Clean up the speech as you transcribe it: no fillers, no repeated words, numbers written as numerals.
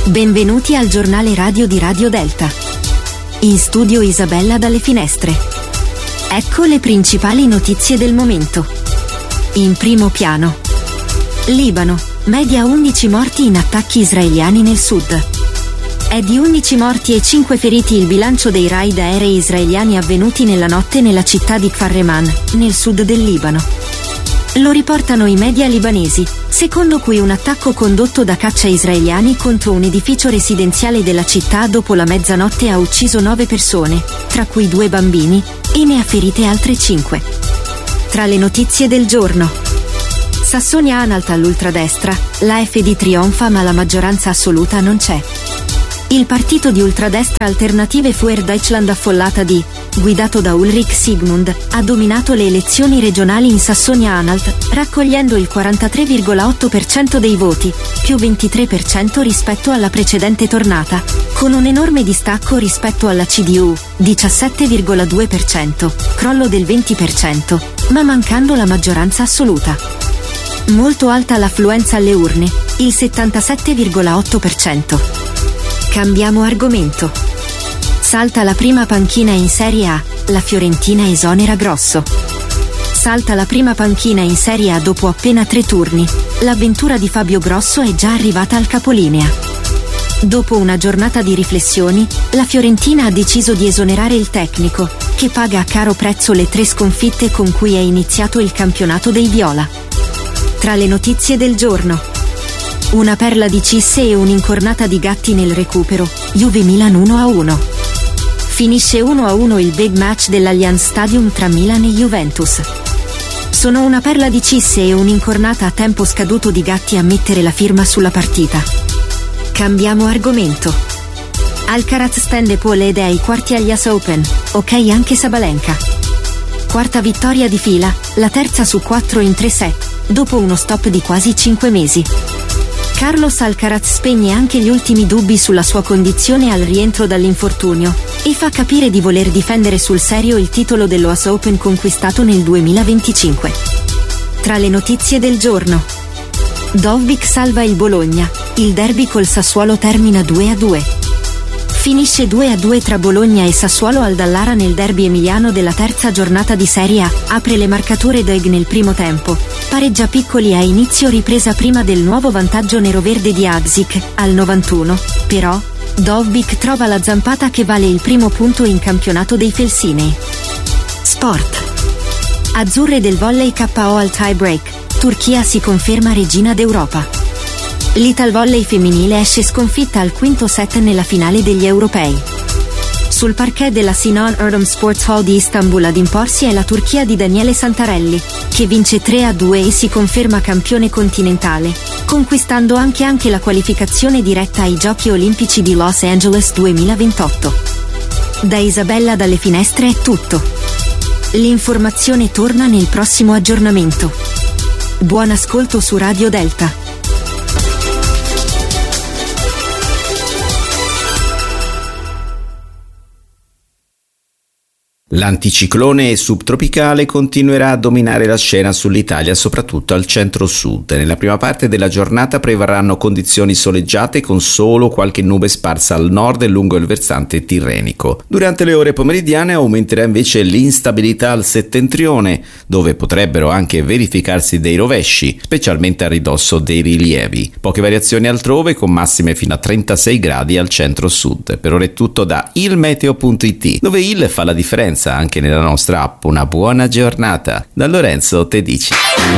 Benvenuti al giornale radio di Radio Delta. In studio Isabella dalle finestre. Ecco le principali notizie del momento. In primo piano. Libano, media 11 morti in attacchi israeliani nel sud. È di 11 morti e 5 feriti il bilancio dei raid aerei israeliani avvenuti nella notte nella città di Kfar Reman, nel sud del Libano. Lo riportano i media libanesi, secondo cui un attacco condotto da caccia israeliani contro un edificio residenziale della città dopo la mezzanotte ha ucciso 9 persone, tra cui 2 bambini, e ne ha ferite altre 5. Tra le notizie del giorno. Sassonia-Anhalt all'ultradestra, l'AfD trionfa ma la maggioranza assoluta non c'è. Il partito di ultradestra Alternative für Deutschland affollata di, guidato da Ulrich Siegmund, ha dominato le elezioni regionali in Sassonia-Anhalt, raccogliendo il 43,8% dei voti, più 23% rispetto alla precedente tornata, con un enorme distacco rispetto alla CDU, 17,2%, crollo del 20%, ma mancando la maggioranza assoluta. Molto alta l'affluenza alle urne, il 77,8%. Cambiamo argomento. Salta la prima panchina in Serie A, la Fiorentina esonera Grosso. Salta la prima panchina in Serie A dopo appena 3 turni, l'avventura di Fabio Grosso è già arrivata al capolinea. Dopo una giornata di riflessioni, la Fiorentina ha deciso di esonerare il tecnico, che paga a caro prezzo le 3 sconfitte con cui è iniziato il campionato dei Viola. Tra le notizie del giorno. Una perla di Cisse e un'incornata di Gatti nel recupero, Juve Milan 1-1. Finisce 1-1 il big match dell'Allianz Stadium tra Milan e Juventus. Sono una perla di Cisse e un'incornata a tempo scaduto di Gatti a mettere la firma sulla partita. Cambiamo argomento. Alcaraz stende pole ed è ai quarti agli US Open, ok anche Sabalenka. Quarta vittoria di fila, la terza su 4 in 3 set, dopo uno stop di quasi 5 mesi. Carlos Alcaraz spegne anche gli ultimi dubbi sulla sua condizione al rientro dall'infortunio e fa capire di voler difendere sul serio il titolo dello US Open conquistato nel 2025. Tra le notizie del giorno. Dovbyk salva il Bologna, il derby col Sassuolo termina 2-2. Finisce 2-2 tra Bologna e Sassuolo al Dallara nel derby emiliano della terza giornata di Serie A, apre le marcature Doig nel primo tempo, pareggia Piccoli a inizio ripresa prima del nuovo vantaggio neroverde di Agzik, al 91, però, Dovbyk trova la zampata che vale il primo punto in campionato dei Felsinei. Sport. Azzurre del volley KO al tie break, Turchia si conferma regina d'Europa. L'Italvolley femminile esce sconfitta al quinto set nella finale degli europei. Sul parquet della Sinan Erdem Sports Hall di Istanbul ad imporsi è la Turchia di Daniele Santarelli, che vince 3-2 e si conferma campione continentale, conquistando anche la qualificazione diretta ai Giochi Olimpici di Los Angeles 2028. Da Isabella dalle finestre è tutto. L'informazione torna nel prossimo aggiornamento. Buon ascolto su Radio Delta. L'anticiclone subtropicale continuerà a dominare la scena sull'Italia, soprattutto al centro-sud. Nella prima parte della giornata prevarranno condizioni soleggiate con solo qualche nube sparsa al nord e lungo il versante tirrenico. Durante le ore pomeridiane aumenterà invece l'instabilità al settentrione, dove potrebbero anche verificarsi dei rovesci, specialmente a ridosso dei rilievi. Poche variazioni altrove, con massime fino a 36 gradi al centro-sud. Per ora è tutto da ilmeteo.it, dove il fa la differenza anche nella nostra app. Una buona giornata. Da Lorenzo Tedici.